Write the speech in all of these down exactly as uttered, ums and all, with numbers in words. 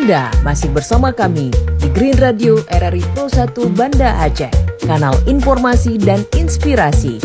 Anda masih bersama kami di Green Radio R R I Pro satu Banda Aceh, kanal informasi dan inspirasi.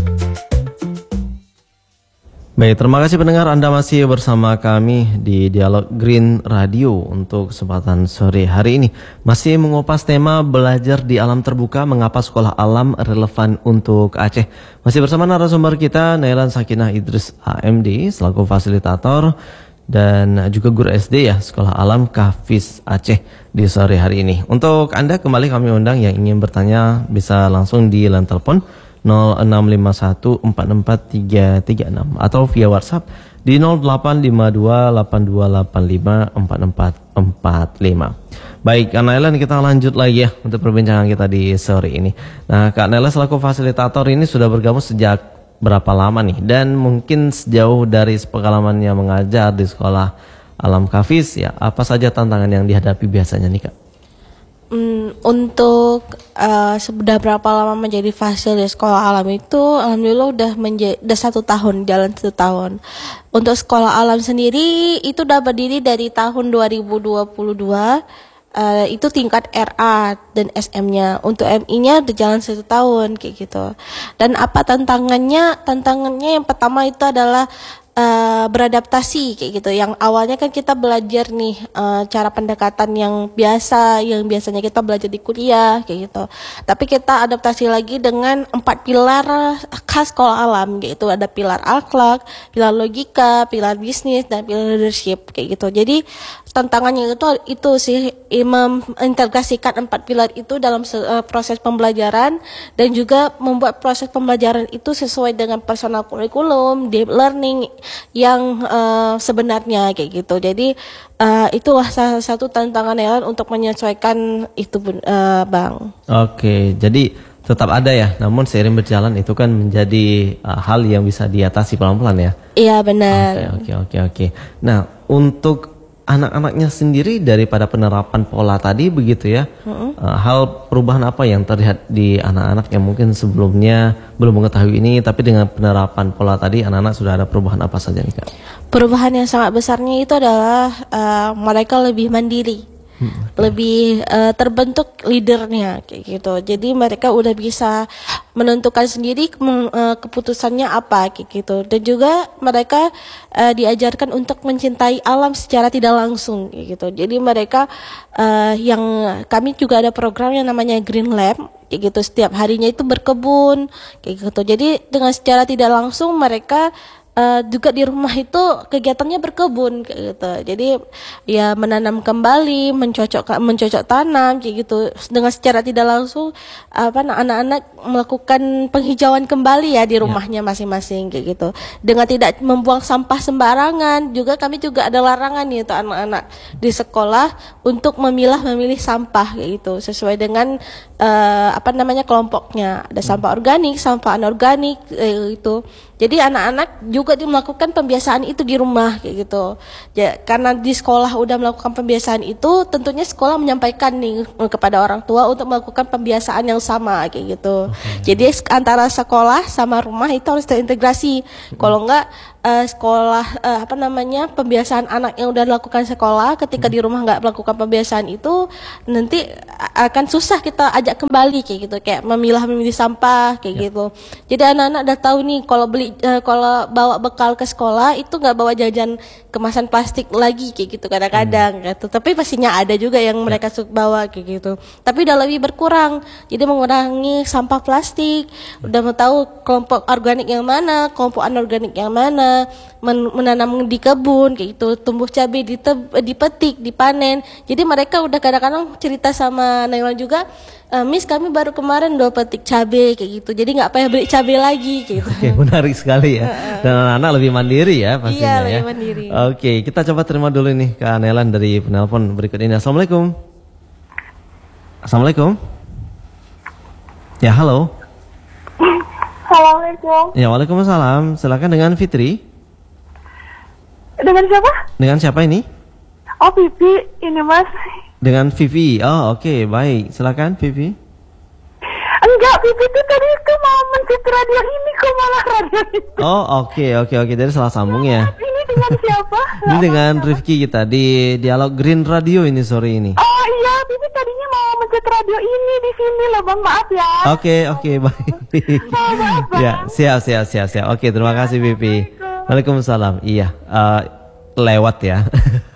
Baik, terima kasih pendengar, Anda masih bersama kami di Dialog Green Radio untuk kesempatan sore hari ini. Masih mengupas tema belajar di alam terbuka, mengapa sekolah alam relevan untuk Aceh. Masih bersama narasumber kita, Nailan Sakinah Idris A M D, selaku fasilitator dan juga guru S D ya, Sekolah Alam Kahfiz Aceh di sore hari ini. Untuk Anda kembali kami undang yang ingin bertanya bisa langsung di line telepon nol enam lima satu empat empat tiga tiga enam atau via WhatsApp di nol delapan lima dua delapan dua delapan lima empat empat empat lima. Baik, Kak Naila, kita lanjut lagi ya untuk perbincangan kita di sore ini. Nah, Kak Naila selaku fasilitator ini sudah bergabung sejak berapa lama nih? Dan mungkin sejauh dari pengalamannya mengajar di Sekolah Alam Kahfiz ya, apa saja tantangan yang dihadapi biasanya nih, Kak? Hmm, untuk uh, sudah berapa lama menjadi fasil di sekolah alam itu, alhamdulillah udah menjadi udah satu tahun, jalan satu tahun. Untuk sekolah alam sendiri itu udah berdiri dari tahun dua ribu dua puluh dua. Uh, itu tingkat R A dan S M-nya. Untuk M I-nya udah jalan satu tahun kayak gitu. Dan apa tantangannya? Tantangannya yang pertama itu adalah Uh, beradaptasi kayak gitu. Yang awalnya kan kita belajar nih uh, cara pendekatan yang biasa, yang biasanya kita belajar di kuliah kayak gitu. Tapi kita adaptasi lagi dengan empat pilar khas sekolah alam, yaitu ada pilar akhlak, pilar logika, pilar bisnis, dan pilar leadership kayak gitu. Jadi tantangannya itu itu sih mengintegrasikan empat pilar itu dalam uh, proses pembelajaran dan juga membuat proses pembelajaran itu sesuai dengan personal kurikulum, deep learning yang uh, sebenarnya kayak gitu. Jadi uh, itulah salah satu tantangan Nailan untuk menyesuaikan itu, uh, Bang. Oke, jadi tetap ada ya, namun seiring berjalan itu kan menjadi uh, hal yang bisa diatasi pelan-pelan ya. Iya, benar. Oke, oke, oke, oke. Nah, untuk anak-anaknya sendiri daripada penerapan pola tadi begitu ya, uh-uh. uh, hal perubahan apa yang terlihat di anak-anak yang mungkin sebelumnya belum mengetahui ini, tapi dengan penerapan pola tadi anak-anak sudah ada perubahan apa saja nih, Kak? Perubahan yang sangat besarnya itu adalah uh, mereka lebih mandiri. Hmm, okay. Lebih uh, terbentuk leadernya kayak gitu. Jadi mereka udah bisa menentukan sendiri uh, keputusannya apa kayak gitu. Dan juga mereka uh, diajarkan untuk mencintai alam secara tidak langsung kayak gitu. Jadi mereka uh, yang kami juga ada program yang namanya Green Lab kayak gitu. Setiap harinya itu berkebun kayak gitu. Jadi dengan secara tidak langsung mereka Uh, juga di rumah itu kegiatannya berkebun kayak gitu. Jadi ya menanam kembali, mencocok mencocok tanam kayak gitu. Dengan secara tidak langsung apa anak-anak melakukan penghijauan kembali ya di rumahnya ya, masing-masing kayak gitu. Dengan tidak membuang sampah sembarangan. Juga kami juga ada larangan nih untuk anak-anak di sekolah untuk memilah-memilih sampah kayak gitu sesuai dengan uh, apa namanya kelompoknya. Ada sampah organik, sampah anorganik kayak gitu. Jadi anak-anak juga melakukan pembiasaan itu di rumah kayak gitu. Ya, karena di sekolah udah melakukan pembiasaan itu, tentunya sekolah menyampaikan nih kepada orang tua untuk melakukan pembiasaan yang sama kayak gitu. Okay. Jadi antara sekolah sama rumah itu harus terintegrasi. Hmm. Kalau enggak uh, sekolah uh, apa namanya pembiasaan anak yang udah dilakukan sekolah ketika hmm. di rumah enggak melakukan pembiasaan itu, nanti akan susah kita ajak kembali kayak gitu, kayak memilah-memilih sampah kayak yeah. gitu. Jadi anak-anak udah tahu nih kalau beli Uh, kalau bawa bekal ke sekolah itu nggak bawa jajan kemasan plastik lagi kayak gitu kadang-kadang hmm. gitu. Tapi pastinya ada juga yang ya. mereka suka bawa kayak gitu. Tapi udah lebih berkurang. Jadi mengurangi sampah plastik. Udah mau tahu kelompok organik yang mana, kelompok anorganik yang mana, men- menanam di kebun kayak gitu, tumbuh cabai dite- dipetik, dipanen. Jadi mereka udah kadang-kadang cerita sama Nailan juga, Uh, Miss kami baru kemarin udah petik cabai kayak gitu, jadi nggak payah beli cabai lagi gitu. Oke, menarik sekali ya. Dan anak-anak lebih mandiri ya pastinya. Iya, lebih ya. mandiri. Oke, kita coba terima dulu nih Kak Nailan dari penelpon berikut ini. Assalamualaikum. Assalamualaikum. Ya, halo. Assalamualaikum. Ya, waalaikumsalam. Silakan dengan Fitri. Dengan siapa? Dengan siapa ini? Oh, Pipi, ini Mas. Dengan Vivi. Oh, oke, okay, baik. Silakan Vivi. Enggak, Pipi itu tadi itu mau mencit radio ini kok malah radio itu. Oh, oke, okay, oke, okay, oke. Okay. Jadi salah sambung ya. Ini dengan siapa? Ini dengan Rifki kita di Dialog Green Radio ini sore ini. Oh iya, Bibi tadinya mau mencet radio ini di sini loh Bang, maaf ya. Oke, oke, baik. Oh, maaf Bang. Ya, siap, siap, siap, siap. Oke, terima kasih Pipi. Waalaikumsalam. Iya, eh, lewat ya.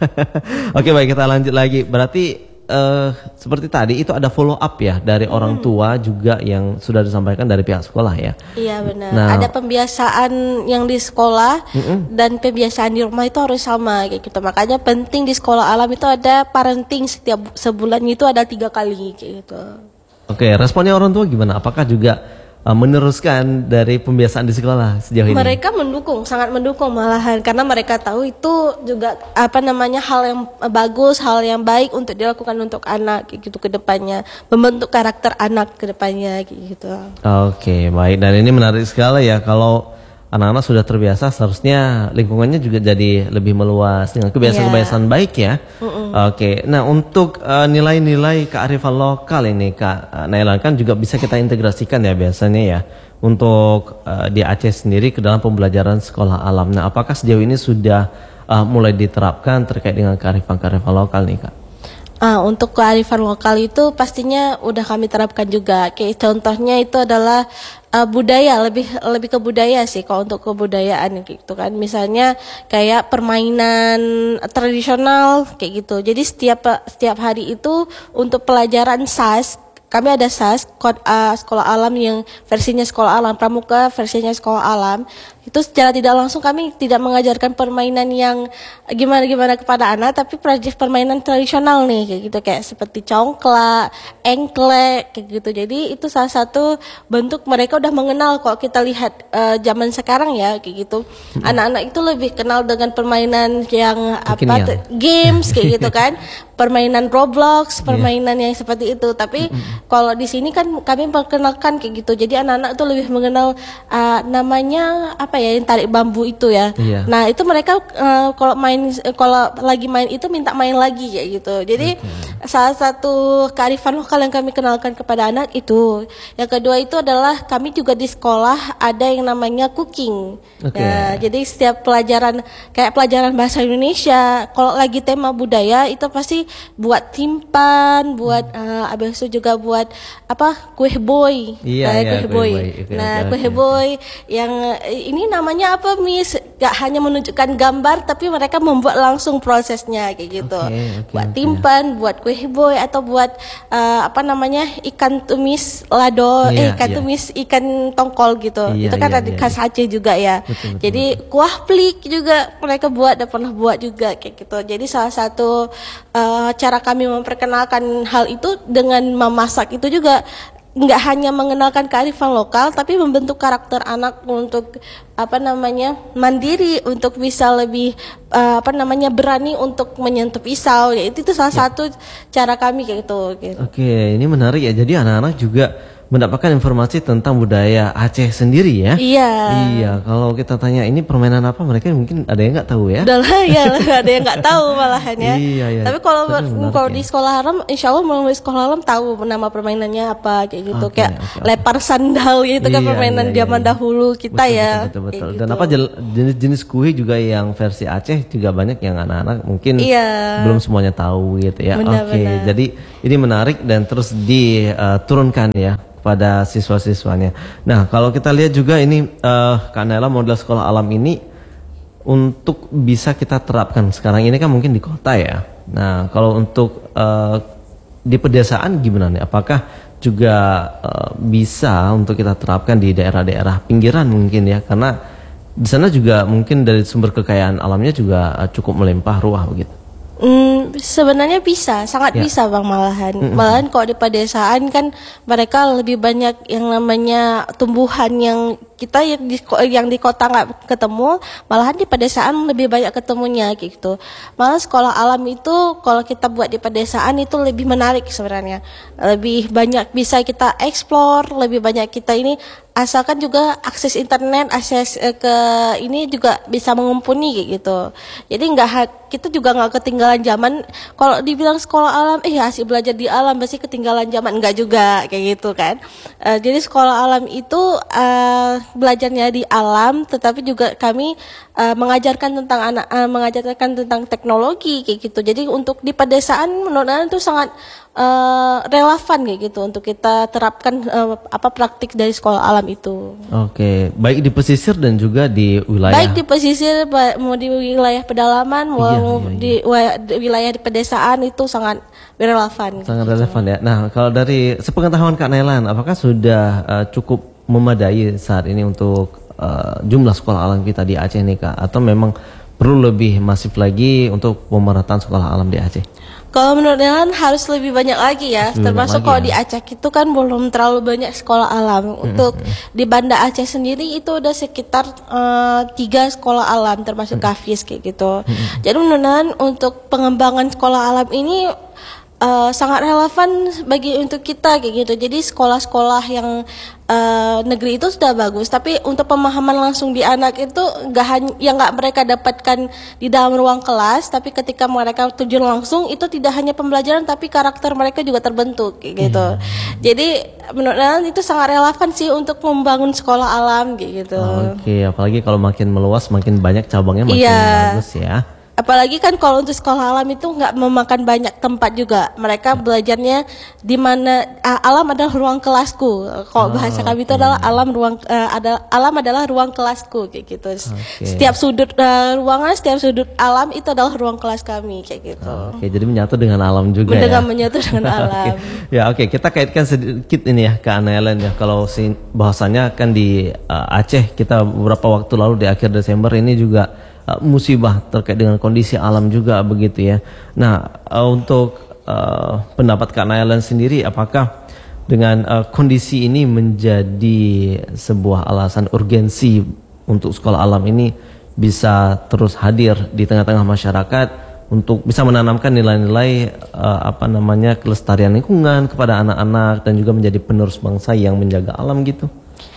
Oke, baik, kita lanjut lagi. Berarti eh, seperti tadi itu ada follow up ya dari hmm. orang tua juga yang sudah disampaikan dari pihak sekolah ya. Iya benar. Nah, ada pembiasaan yang di sekolah mm-mm. dan pembiasaan di rumah itu harus sama kayak gitu. Makanya penting di sekolah alam itu ada parenting setiap sebulan itu ada tiga kali kayak gitu. Oke, responnya orang tua gimana? Apakah juga uh, meneruskan dari pembiasaan di sekolah sejauh ini? Mereka mendukung, sangat mendukung malahan karena mereka tahu itu juga apa namanya hal yang bagus, hal yang baik untuk dilakukan untuk anak kayak gitu ke depannya, membentuk karakter anak ke depannya kayak gitu. Oke, baik. Dan ini menarik sekali ya kalau anak-anak sudah terbiasa, seharusnya lingkungannya juga jadi lebih meluas dengan kebiasaan-kebiasaan yeah. baik ya. Mm-mm. Oke, nah untuk uh, nilai-nilai kearifan lokal ini Kak Naila kan juga bisa kita integrasikan ya biasanya ya untuk uh, di Aceh sendiri ke dalam pembelajaran sekolah alam. Nah, apakah sejauh ini sudah uh, mulai diterapkan terkait dengan kearifan-kearifan lokal nih Kak? Ah, untuk kearifan lokal itu pastinya udah kami terapkan juga. Kayak contohnya itu adalah uh, budaya, lebih lebih ke budaya sih kalau untuk kebudayaan gitu kan. Misalnya kayak permainan tradisional kayak gitu. Jadi setiap setiap hari itu untuk pelajaran S A S, kami ada S A S kod, uh, sekolah alam yang versinya sekolah alam pramuka, versinya sekolah alam. Itu secara tidak langsung kami tidak mengajarkan permainan yang gimana-gimana kepada anak, tapi permainan tradisional nih kayak gitu, kayak seperti congklak, engklek kayak gitu. Jadi itu salah satu bentuk mereka udah mengenal. Kalau kita lihat uh, zaman sekarang ya kayak gitu, hmm. anak-anak itu lebih kenal dengan permainan yang Mungkin apa ya. t- games kayak gitu kan, permainan Roblox, permainan yeah. yang seperti itu. Tapi hmm. kalau di sini kan kami perkenalkan kayak gitu. Jadi anak-anak tuh lebih mengenal uh, namanya apa ya, yang tarik bambu itu ya. Iya. Nah, itu mereka uh, kalau main kalau lagi main itu minta main lagi kayak gitu. Jadi okay. salah satu kearifan lokal yang kami kenalkan kepada anak itu. Yang kedua itu adalah kami juga di sekolah ada yang namanya cooking. Okay. Ya, jadi setiap pelajaran kayak pelajaran bahasa Indonesia, kalau lagi tema budaya itu pasti buat timpan, buat hmm. uh, habis itu juga buat apa? Kue boy. Iya, kayak iya, kue boy. boy. Okay, nah, okay, kue okay. boy yang ini namanya apa Miss? Gak hanya menunjukkan gambar tapi mereka membuat langsung prosesnya kayak gitu. Okay, okay, buat okay. timpan, buat kue boy atau buat uh, apa namanya ikan tumis lado, yeah, eh ikan yeah. tumis ikan tongkol gitu. Yeah, itu kan yeah, ada yeah, khas Aceh yeah. juga ya. Betul, betul, Jadi betul. kuah plik juga mereka buat dan pernah buat juga kayak gitu. Jadi salah satu uh, cara kami memperkenalkan hal itu dengan memasak itu juga nggak hanya mengenalkan kearifan lokal tapi membentuk karakter anak untuk apa namanya mandiri, untuk bisa lebih uh, apa namanya berani untuk menyentuh pisau ya, itu, itu salah ya. satu cara kami kayak gitu, gitu. Oke, ini menarik ya, jadi anak-anak juga mendapatkan informasi tentang budaya Aceh sendiri ya. Iya. Iya, kalau kita tanya ini permainan apa, mereka mungkin ada yang nggak tahu ya. Udah lah ya, ada yang nggak tahu malahan ya. Iya, iya. Tapi kalau kalau ya. di sekolah alam, insya Allah melalui sekolah alam tahu nama permainannya apa kayak gitu, okay, kayak okay, lepar sandal gitu kan, iya, permainan iya, zaman iya. dahulu kita betul, ya. Betul, betul, betul. Gitu. Dan apa jenis-jenis kue juga yang versi Aceh juga banyak yang anak-anak mungkin iya. belum semuanya tahu gitu ya. Oke, okay, jadi ini menarik dan terus diturunkan uh, ya pada siswa-siswanya. Nah, kalau kita lihat juga ini uh, Kak Naila, model sekolah alam ini untuk bisa kita terapkan sekarang ini kan mungkin di kota ya. Nah, kalau untuk uh, di pedesaan gimana nih? Apakah juga uh, bisa untuk kita terapkan di daerah-daerah pinggiran mungkin ya? Karena di sana juga mungkin dari sumber kekayaan alamnya juga uh, cukup melimpah ruah begitu. Hmm, sebenarnya bisa, sangat ya. bisa Bang malahan. Mm-hmm. Malahan kalau di pedesaan kan mereka lebih banyak yang namanya tumbuhan yang kita yang di yang di kota nggak ketemu, malahan di pedesaan lebih banyak ketemunya gitu. Malah sekolah alam itu kalau kita buat di pedesaan itu lebih menarik sebenarnya. Lebih banyak bisa kita explore, lebih banyak kita ini asalkan juga akses internet, akses uh, ke ini juga bisa mengumpuni kayak gitu. Jadi nggak kita juga nggak ketinggalan zaman. Kalau dibilang sekolah alam, eh asik belajar di alam, pasti ketinggalan zaman, nggak juga kayak gitu kan. Uh, jadi sekolah alam itu uh, belajarnya di alam, tetapi juga kami uh, mengajarkan tentang anak, uh, mengajarkan tentang teknologi kayak gitu. Jadi untuk di pedesaan menurut saya itu sangat Uh, relevan kayak gitu untuk kita terapkan uh, apa praktik dari sekolah alam itu. Oke, baik di pesisir dan juga di wilayah. Baik di pesisir, mau di wilayah pedalaman, mau iya, iya, di, iya. di wilayah di pedesaan itu sangat relevan. Sangat gitu. relevan ya. Nah, kalau dari sepengetahuan Kak Nailan, apakah sudah uh, cukup memadai saat ini untuk uh, jumlah sekolah alam kita di Aceh nih Kak? Atau memang perlu lebih masif lagi untuk pemerataan sekolah alam di Aceh? Kalau menurut Nelan harus lebih banyak lagi ya, lebih termasuk kalau ya. Di Aceh itu kan belum terlalu banyak sekolah alam. Untuk hmm. di Banda Aceh sendiri itu udah sekitar uh, tiga sekolah alam termasuk hmm. Kafis kayak gitu. Hmm. Jadi menurut Nelan untuk pengembangan sekolah alam ini uh, sangat relevan bagi untuk kita kayak gitu. Jadi sekolah-sekolah yang uh, negeri itu sudah bagus, tapi untuk pemahaman langsung di anak itu nggak hanya yang nggak mereka dapatkan di dalam ruang kelas, tapi ketika mereka terjun langsung itu tidak hanya pembelajaran tapi karakter mereka juga terbentuk kayak gitu. Hmm. Jadi menurut saya itu sangat relevan sih untuk membangun sekolah alam kayak gitu. Oke, apalagi kalau makin meluas makin banyak cabangnya makin yeah. bagus ya. Apalagi kan kalau untuk sekolah alam itu nggak memakan banyak tempat juga. Mereka belajarnya di mana uh, alam adalah ruang kelasku. Kalau oh, bahasa kami itu okay. adalah alam ruang uh, ada alam adalah ruang kelasku kayak gitu. Okay. Setiap sudut uh, ruangan, setiap sudut alam itu adalah ruang kelas kami kayak gitu. Oke, okay, jadi menyatu dengan alam juga dengan ya. Menyatu dengan alam. okay. Ya oke, okay. Kita kaitkan sedikit ini ya Kak Nailan ya. Kalau si, bahasanya kan di uh, Aceh kita beberapa waktu lalu di akhir Desember ini juga Uh, musibah terkait dengan kondisi alam juga begitu ya. Nah uh, untuk uh, pendapat Kak Nailan sendiri, apakah dengan uh, kondisi ini menjadi sebuah alasan urgensi untuk sekolah alam ini bisa terus hadir di tengah-tengah masyarakat untuk bisa menanamkan nilai-nilai uh, apa namanya kelestarian lingkungan kepada anak-anak dan juga menjadi penerus bangsa yang menjaga alam gitu?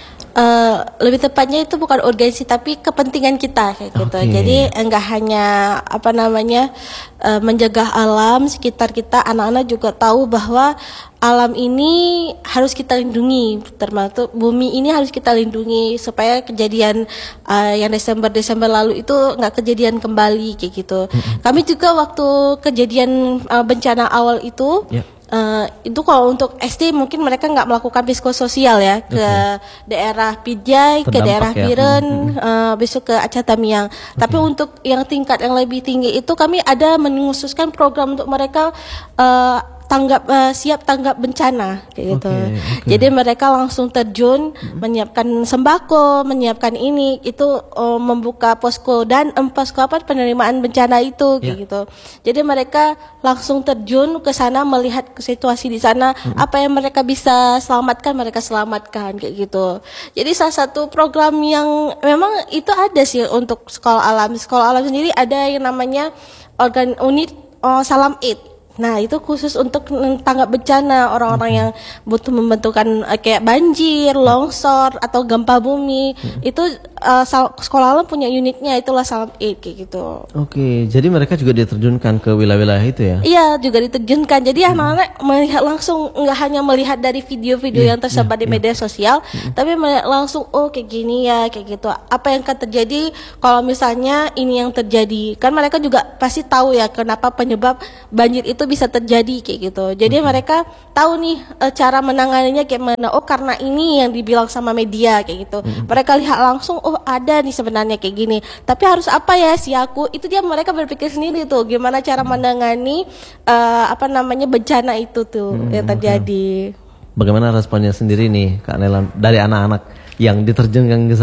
Uh, lebih tepatnya itu bukan urgensi tapi kepentingan kita kayak gitu. Okay. Jadi enggak hanya apa namanya uh, menjaga alam sekitar kita, anak-anak juga tahu bahwa alam ini harus kita lindungi, termasuk bumi ini harus kita lindungi supaya kejadian uh, yang Desember-Desember lalu itu enggak kejadian kembali kayak gitu. Mm-hmm. Kami juga waktu kejadian uh, bencana awal itu yeah. Uh, itu kalau untuk S D mungkin mereka nggak melakukan psikososial ya ke okay. daerah Pijai, ke daerah ya. Biren, hmm. uh, besok ke Aceh Tamiang. Okay. Tapi untuk yang tingkat yang lebih tinggi itu kami ada mengkhususkan program untuk mereka uh, tanggap uh, siap tanggap bencana kayak gitu. Okay, okay. Jadi mereka langsung terjun hmm. menyiapkan sembako, menyiapkan ini itu uh, membuka posko dan um, posko apa penerimaan bencana itu kayak yeah. gitu. Jadi mereka langsung terjun ke sana melihat situasi di sana, hmm. apa yang mereka bisa selamatkan mereka selamatkan kayak gitu. Jadi salah satu program yang memang itu ada sih untuk sekolah alam. Sekolah alam sendiri ada yang namanya organ unit oh, Salam Aid. Nah itu khusus untuk tanggap bencana orang-orang yang butuh membentukkan uh, kayak banjir, longsor atau gempa bumi. Hmm. Itu uh, sekolah alam punya unitnya, itulah Salam Aid kayak gitu. Oke, jadi mereka juga diterjunkan ke wilayah-wilayah itu ya? Iya juga diterjunkan. Jadi hmm. anak-anak melihat langsung, nggak hanya melihat dari video-video yeah, yang tersebar yeah, di media yeah. sosial, hmm. tapi melihat langsung oh kayak gini ya kayak gitu. Apa yang akan terjadi kalau misalnya ini yang terjadi? Kan mereka juga pasti tahu ya kenapa penyebab banjir itu bisa terjadi kayak gitu. Jadi okay. mereka tahu nih e, cara menanganinya kayak mana. Oh karena ini yang dibilang sama media kayak gitu. Mm-hmm. Mereka lihat langsung oh ada nih sebenarnya kayak gini. Tapi harus apa ya si aku? Itu dia mereka berpikir sendiri tuh gimana cara menangani e, apa namanya bencana itu tuh mm-hmm. yang terjadi. Bagaimana responnya sendiri nih Kak Nailan dari anak-anak yang diterjunkan ke sana?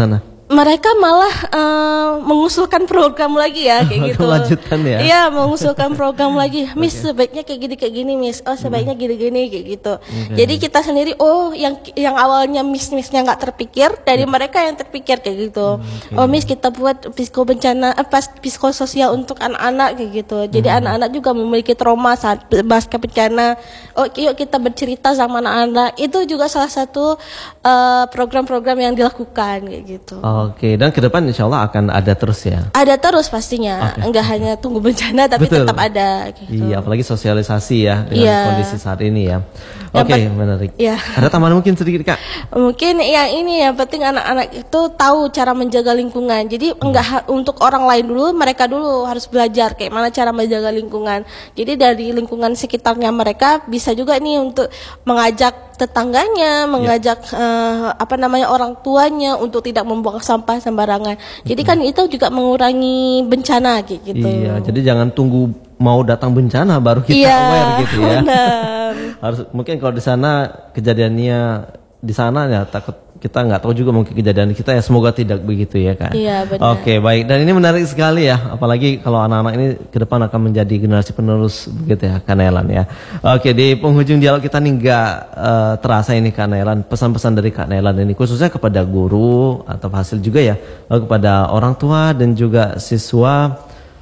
mereka malah uh, mengusulkan program lagi ya kayak gitu. Kelanjutan ya. Iya, mengusulkan program lagi. Miss okay. sebaiknya kayak gini kayak gini, Miss. Oh, sebaiknya hmm. gini-gini kayak gitu. Okay. Jadi kita sendiri oh yang yang awalnya Miss-missnya nggak terpikir dari yeah. mereka yang terpikir kayak gitu. Okay. Oh, Miss kita buat psiko bencana eh, pas psikososial untuk anak-anak kayak gitu. Jadi hmm. anak-anak juga memiliki trauma saat pasca bencana. Oh, yuk kita bercerita sama anak-anak. Itu juga salah satu uh, program-program yang dilakukan kayak gitu. Oh. Oke, dan ke depan insya Allah akan ada terus ya? Ada terus pastinya, okay. Enggak hanya tunggu bencana tapi Betul. tetap ada gitu. Iya, apalagi sosialisasi ya dengan yeah. kondisi saat ini ya. Oke, okay, menarik yeah. Ada tambahan mungkin sedikit Kak? Mungkin yang ini yang penting anak-anak itu tahu cara menjaga lingkungan. Jadi hmm. enggak ha- untuk orang lain dulu, mereka dulu harus belajar kayak mana cara menjaga lingkungan. Jadi dari lingkungan sekitarnya mereka bisa juga nih untuk mengajak tetangganya, mengajak yeah. uh, apa namanya orang tuanya untuk tidak membuang sampah sembarangan. Jadi kan itu juga mengurangi bencana gitu. Iya, jadi jangan tunggu mau datang bencana baru kita iya, aware gitu ya. Benar. Harus mungkin kalau di sana kejadiannya di sana ya takut kita nggak tahu juga mungkin kejadian kita ya, semoga tidak begitu ya Kak. Iya benar. Oke baik, dan ini menarik sekali ya, apalagi kalau anak-anak ini ke depan akan menjadi generasi penerus begitu ya Kak Nelan ya. Oke, di penghujung dialog kita nih nggak uh, terasa ini Kak Nelan, pesan-pesan dari Kak Nelan ini khususnya kepada guru atau hasil juga ya, lalu kepada orang tua dan juga siswa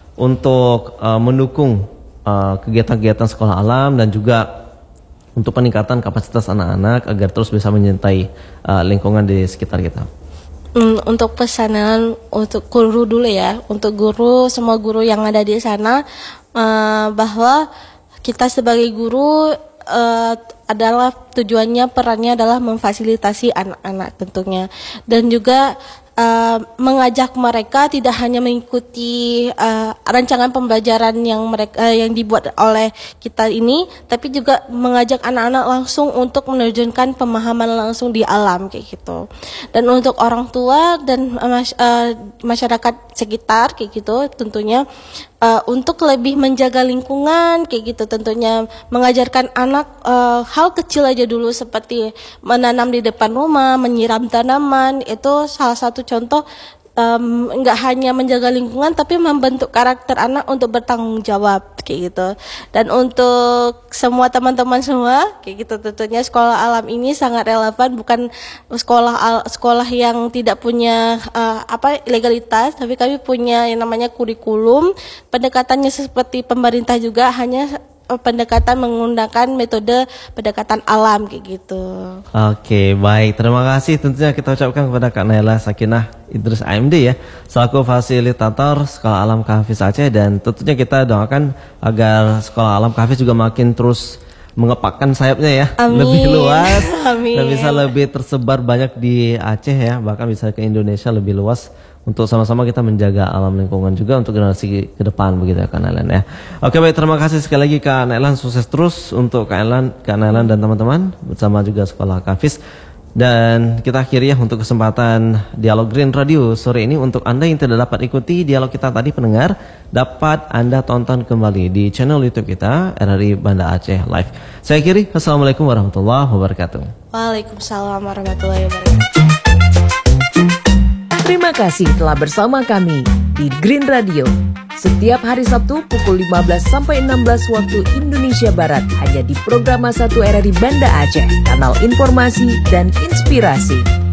untuk uh, mendukung uh, kegiatan-kegiatan sekolah alam dan juga untuk peningkatan kapasitas anak-anak agar terus bisa menyintai uh, lingkungan di sekitar kita. Hmm, untuk pesanan untuk guru dulu ya, untuk guru semua guru yang ada di sana uh, bahwa kita sebagai guru uh, adalah tujuannya perannya adalah memfasilitasi anak-anak tentunya dan juga Uh, mengajak mereka tidak hanya mengikuti uh, rancangan pembelajaran yang mereka uh, yang dibuat oleh kita ini, tapi juga mengajak anak-anak langsung untuk menerjunkan pemahaman langsung di alam kayak gitu. Dan untuk orang tua dan uh, mas, uh, masyarakat sekitar kayak gitu, tentunya uh, untuk lebih menjaga lingkungan kayak gitu, tentunya mengajarkan anak uh, hal kecil aja dulu seperti menanam di depan rumah, menyiram tanaman, itu salah satu contoh um, nggak hanya menjaga lingkungan tapi membentuk karakter anak untuk bertanggung jawab kayak gitu. Dan untuk semua teman-teman semua kayak gitu, tentunya sekolah alam ini sangat relevan, bukan sekolah al- sekolah yang tidak punya uh, apa legalitas, tapi kami punya yang namanya kurikulum. Pendekatannya seperti pemerintah juga, hanya pendekatan menggunakan metode pendekatan alam kayak gitu. Oke, baik. Terima kasih tentunya kita ucapkan kepada Kak Naila Sakinah Idris A M D ya, selaku fasilitator Sekolah Alam Kahfiz Aceh, dan tentunya kita doakan agar Sekolah Alam Kahfiz juga makin terus mengepakkan sayapnya ya. Amin. Lebih luas. Amin. Dan bisa lebih tersebar banyak di Aceh ya, bahkan bisa ke Indonesia lebih luas, untuk sama-sama kita menjaga alam lingkungan juga untuk generasi ke depan begitu ya Kak Nailan ya. Oke baik, terima kasih sekali lagi Kak Nailan, sukses terus untuk Kak Nailan, Kak Nailan dan teman-teman bersama juga Sekolah Kahfiz. Dan kita akhiri ya untuk kesempatan Dialog Green Radio sore ini. Untuk Anda yang tidak dapat ikuti dialog kita tadi pendengar, dapat Anda tonton kembali di channel YouTube kita R R I Banda Aceh Live. Saya akhiri, assalamualaikum warahmatullahi wabarakatuh. Waalaikumsalam warahmatullahi wabarakatuh. Terima kasih telah bersama kami di Green Radio. Setiap hari Sabtu pukul lima belas sampai enam belas waktu Indonesia Barat, hanya di program satu R R I Banda Aceh, kanal informasi dan inspirasi.